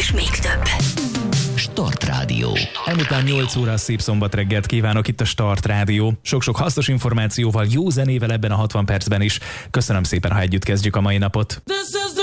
és még több. Start Rádió. Ezután 8 óra szép szombat reggelt kívánok, itt a Start Rádió. Sok-sok hasznos információval, jó zenével ebben a 60 percben is. Köszönöm szépen, ha együtt kezdjük a mai napot.